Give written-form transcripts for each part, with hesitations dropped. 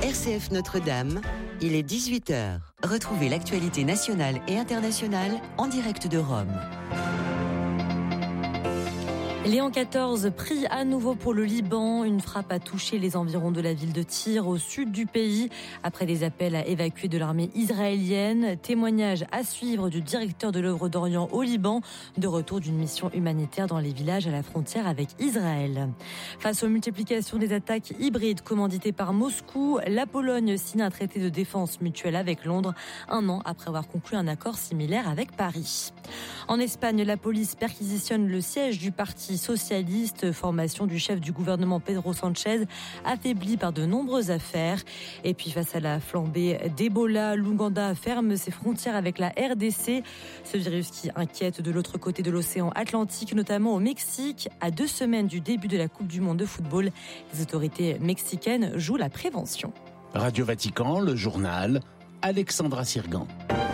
RCF Notre-Dame, il est 18h. Retrouvez l'actualité nationale et internationale en direct de Rome. Léon XIV prie à nouveau pour le Liban. Une frappe a touché les environs de la ville de Tyr, au sud du pays, après des appels à évacuer de l'armée israélienne. Témoignage à suivre du directeur de l'œuvre d'Orient au Liban, de retour d'une mission humanitaire dans les villages à la frontière avec Israël. Face aux multiplications des attaques hybrides commanditées par Moscou, la Pologne signe un traité de défense mutuelle avec Londres, un an après avoir conclu un accord similaire avec Paris. En Espagne, la police perquisitionne le siège du parti socialiste, formation du chef du gouvernement Pedro Sánchez, affaibli par de nombreuses affaires. Et puis face à la flambée d'Ebola, l'Ouganda ferme ses frontières avec la RDC. Ce virus qui inquiète de l'autre côté de l'océan Atlantique, notamment au Mexique. À 2 semaines du début de la Coupe du Monde de football, les autorités mexicaines jouent la prévention. Radio Vatican, le journal, Alexandra Sirgan.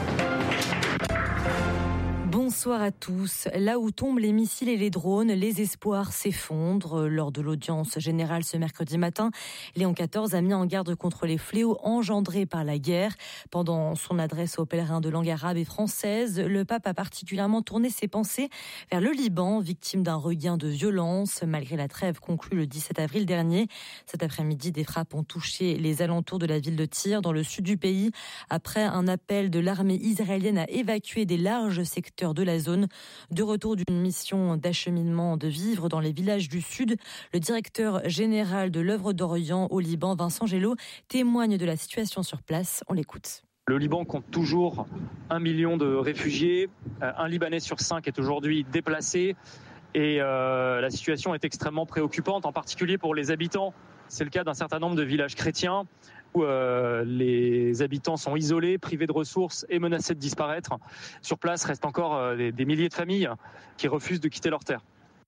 Bonsoir à tous. Là où tombent les missiles et les drones, les espoirs s'effondrent. Lors de l'audience générale ce mercredi matin, Léon XIV a mis en garde contre les fléaux engendrés par la guerre. Pendant son adresse aux pèlerins de langue arabe et française, le pape a particulièrement tourné ses pensées vers le Liban, victime d'un regain de violence malgré la trêve conclue le 17 avril dernier. Cet après-midi, des frappes ont touché les alentours de la ville de Tyr, dans le sud du pays, après un appel de l'armée israélienne à évacuer des larges secteurs de la zone. De retour d'une mission d'acheminement de vivres dans les villages du Sud, le directeur général de l'œuvre d'Orient au Liban, Vincent Gello, témoigne de la situation sur place. On l'écoute. Le Liban compte toujours 1 million de réfugiés. Un Libanais sur 5 est aujourd'hui déplacé. Et la situation est extrêmement préoccupante, en particulier pour les habitants. C'est le cas d'un certain nombre de villages chrétiens où les habitants sont isolés, privés de ressources et menacés de disparaître. Sur place restent encore des milliers de familles qui refusent de quitter leur terre.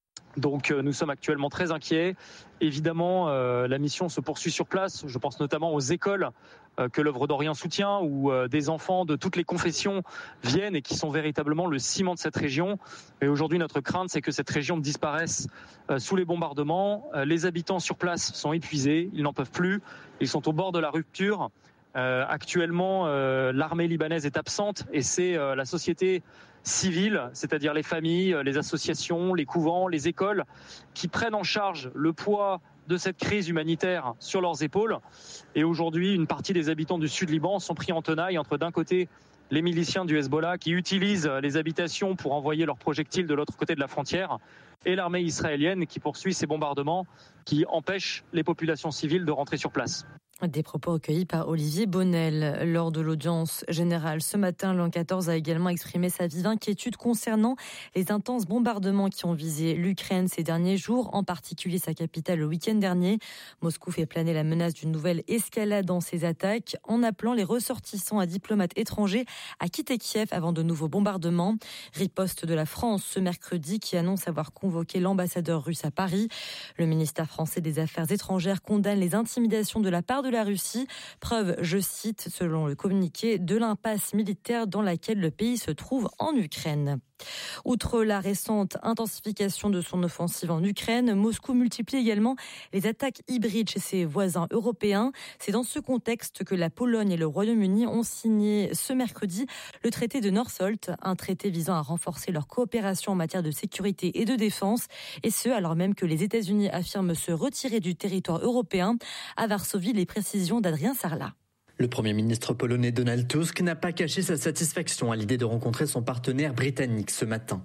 Donc nous sommes actuellement très inquiets. Évidemment, la mission se poursuit sur place. Je pense notamment aux écoles que l'œuvre d'Orient soutient, où des enfants de toutes les confessions viennent et qui sont véritablement le ciment de cette région. Et aujourd'hui, notre crainte, c'est que cette région disparaisse sous les bombardements. Les habitants sur place sont épuisés, ils n'en peuvent plus, ils sont au bord de la rupture. Actuellement, l'armée libanaise est absente et c'est la société civile, c'est-à-dire les familles, les associations, les couvents, les écoles, qui prennent en charge le poids de cette crise humanitaire sur leurs épaules. Et aujourd'hui, une partie des habitants du sud Liban sont pris en tenaille entre, d'un côté, les miliciens du Hezbollah qui utilisent les habitations pour envoyer leurs projectiles de l'autre côté de la frontière, et l'armée israélienne qui poursuit ces bombardements qui empêchent les populations civiles de rentrer sur place. Des propos recueillis par Olivier Bonnel. Lors de l'audience générale ce matin, Léon XIV a également exprimé sa vive inquiétude concernant les intenses bombardements qui ont visé l'Ukraine ces derniers jours, en particulier sa capitale le week-end dernier. Moscou fait planer la menace d'une nouvelle escalade dans ses attaques, en appelant les ressortissants à diplomates étrangers à quitter Kiev avant de nouveaux bombardements. Riposte de la France ce mercredi qui annonce avoir convoqué l'ambassadeur russe à Paris. Le ministère français des Affaires étrangères condamne les intimidations de la part de la Russie. Preuve, je cite, selon le communiqué, de l'impasse militaire dans laquelle le pays se trouve en Ukraine. Outre la récente intensification de son offensive en Ukraine, Moscou multiplie également les attaques hybrides chez ses voisins européens. C'est dans ce contexte que la Pologne et le Royaume-Uni ont signé ce mercredi le traité de Northolt, un traité visant à renforcer leur coopération en matière de sécurité et de défense, et ce alors même que les États-Unis affirment se retirer du territoire européen. À Varsovie, les précisions d'Adrien Sarlat. Le Premier ministre polonais Donald Tusk n'a pas caché sa satisfaction à l'idée de rencontrer son partenaire britannique ce matin.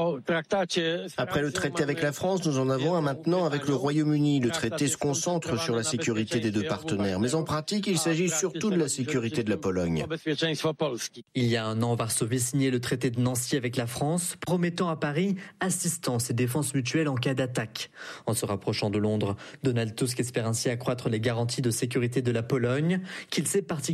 Après le traité avec la France, nous en avons un maintenant avec le Royaume-Uni. Le traité se concentre sur la sécurité des 2 partenaires. Mais en pratique, il s'agit surtout de la sécurité de la Pologne. Il y a un an, Varsovie signait le traité de Nancy avec la France, promettant à Paris assistance et défense mutuelle en cas d'attaque. En se rapprochant de Londres, Donald Tusk espère ainsi accroître les garanties de sécurité de la Pologne, qu'il sait particulièrement